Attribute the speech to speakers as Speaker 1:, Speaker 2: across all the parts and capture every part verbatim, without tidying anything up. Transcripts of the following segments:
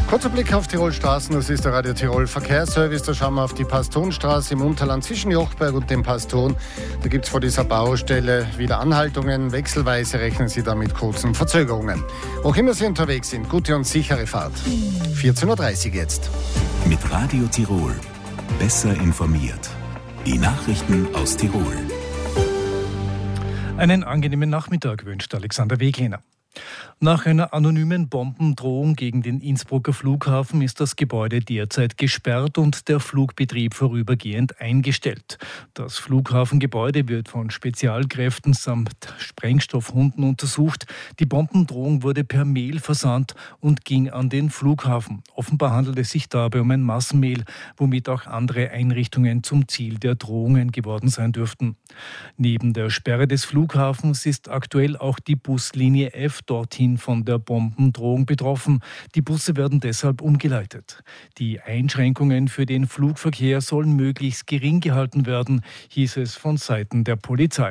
Speaker 1: Kurzer Blick auf Tirol Straßen, das ist der Radio Tirol Verkehrsservice. Da schauen wir auf die Pastonstraße im Unterland zwischen Jochberg und dem Paston. Da gibt es vor dieser Baustelle wieder Anhaltungen. Wechselweise rechnen Sie da mit kurzen Verzögerungen. Wo auch immer Sie unterwegs sind, gute und sichere Fahrt. vierzehn Uhr dreißig jetzt.
Speaker 2: Mit Radio Tirol. Besser informiert. Die Nachrichten aus Tirol.
Speaker 3: Einen angenehmen Nachmittag wünscht Alexander Wegliner. Nach einer anonymen Bombendrohung gegen den Innsbrucker Flughafen ist das Gebäude derzeit gesperrt und der Flugbetrieb vorübergehend eingestellt. Das Flughafengebäude wird von Spezialkräften samt Sprengstoffhunden untersucht. Die Bombendrohung wurde per Mail versandt und ging an den Flughafen. Offenbar handelt es sich dabei um ein Massenmail, womit auch andere Einrichtungen zum Ziel der Drohungen geworden sein dürften. Neben der Sperre des Flughafens ist aktuell auch die Buslinie F dorthin von der Bombendrohung betroffen. Die Busse werden deshalb umgeleitet. Die Einschränkungen für den Flugverkehr sollen möglichst gering gehalten werden, hieß es von Seiten der Polizei.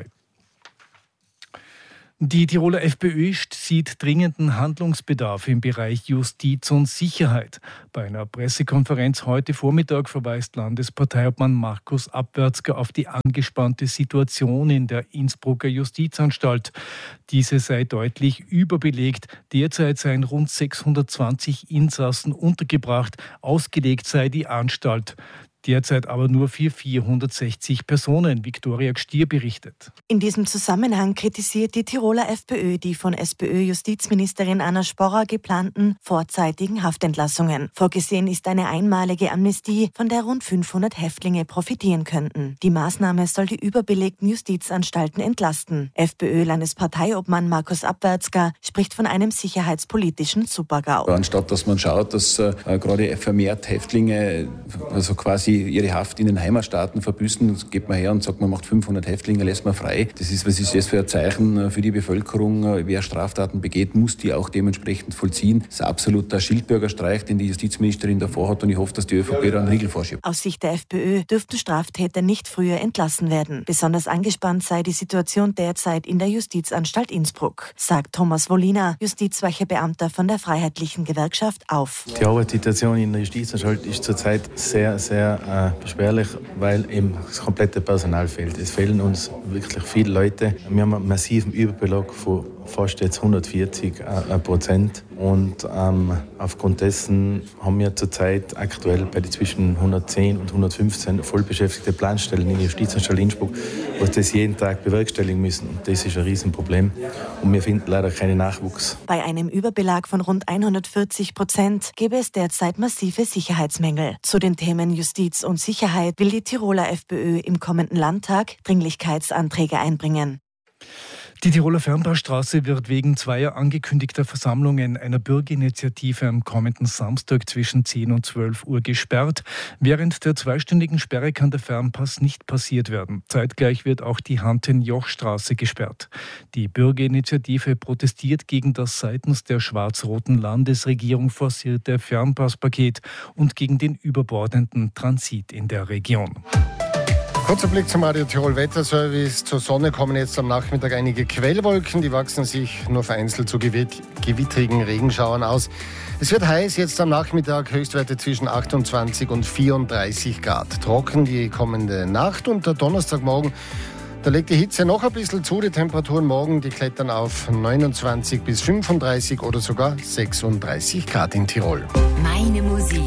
Speaker 3: Die Tiroler FPÖ sieht dringenden Handlungsbedarf im Bereich Justiz und Sicherheit. Bei einer Pressekonferenz heute Vormittag verweist Landesparteiobmann Markus Abwärtsger auf die angespannte Situation in der Innsbrucker Justizanstalt. Diese sei deutlich überbelegt. Derzeit seien rund sechshundertzwanzig Insassen untergebracht. Ausgelegt sei die Anstalt. Derzeit aber nur für vierhundertsechzig Personen, Viktoria Gstier berichtet.
Speaker 4: In diesem Zusammenhang kritisiert die Tiroler FPÖ die von SPÖ-Justizministerin Anna Sporrer geplanten vorzeitigen Haftentlassungen. Vorgesehen ist eine einmalige Amnestie, von der rund fünfhundert Häftlinge profitieren könnten. Die Maßnahme soll die überbelegten Justizanstalten entlasten. FPÖ-Landesparteiobmann Markus Abwärtsger spricht von einem sicherheitspolitischen Super-GAU.
Speaker 5: Anstatt dass man schaut, dass äh, gerade vermehrt Häftlinge, also quasi ihre Haft in den Heimatstaaten verbüßen, geht man her und sagt, man macht fünfhundert Häftlinge, lässt man frei. Das ist, was ist das für ein Zeichen für die Bevölkerung? Wer Straftaten begeht, muss die auch dementsprechend vollziehen. Das ist ein absoluter Schildbürgerstreich, den die Justizministerin davor hat, und ich hoffe, dass die ÖVP da einen Riegel vorschiebt.
Speaker 4: Aus Sicht der FPÖ dürften Straftäter nicht früher entlassen werden. Besonders angespannt sei die Situation derzeit in der Justizanstalt Innsbruck, sagt Thomas Wolliner, Justizwachebeamter von der Freiheitlichen Gewerkschaft auf.
Speaker 6: Die Arbeitssituation in der Justizanstalt ist zurzeit sehr, sehr äh, beschwerlich, weil eben das komplette Personal fehlt. Es fehlen uns wirklich viele Leute. Wir haben einen massiven Überbelag von fast jetzt hundertvierzig äh, Prozent. Und ähm, aufgrund dessen haben wir zurzeit aktuell bei den zwischen hundertzehn und hundertfünfzehn vollbeschäftigte Planstellen in der Justizanstalt Innsbruck, wo wir das jeden Tag bewerkstelligen müssen. Und das ist ein Riesenproblem. Und wir finden leider keinen Nachwuchs.
Speaker 4: Bei einem Überbelag von rund hundertvierzig Prozent gäbe es derzeit massive Sicherheitsmängel. Zu den Themen Justiz und Sicherheit will die Tiroler FPÖ im kommenden Landtag Dringlichkeitsanträge einbringen.
Speaker 3: Die Tiroler Fernbaustraße wird wegen zweier angekündigter Versammlungen einer Bürgerinitiative am kommenden Samstag zwischen zehn und zwölf Uhr gesperrt. Während der zweistündigen Sperre kann der Fernpass nicht passiert werden. Zeitgleich wird auch die Hanten-Joch-Straße gesperrt. Die Bürgerinitiative protestiert gegen das seitens der schwarz-roten Landesregierung forcierte Fernpasspaket und gegen den überbordenden Transit in der Region.
Speaker 1: Kurzer Blick zum Radio Tirol Wetterservice. Zur Sonne kommen jetzt am Nachmittag einige Quellwolken. Die wachsen sich nur vereinzelt zu gewittrigen Regenschauern aus. Es wird heiß, jetzt am Nachmittag Höchstwerte zwischen achtundzwanzig und vierunddreißig Grad. Trocken die kommende Nacht und der Donnerstagmorgen. Da legt die Hitze noch ein bisschen zu. Die Temperaturen morgen, die klettern auf neunundzwanzig bis fünfunddreißig oder sogar sechsunddreißig Grad in Tirol.
Speaker 7: Meine Musik.